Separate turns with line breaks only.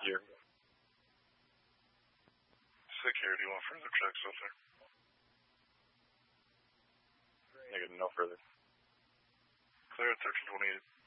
year.
Security, want further checks out there?
Negative, no further.
Clear at 1328.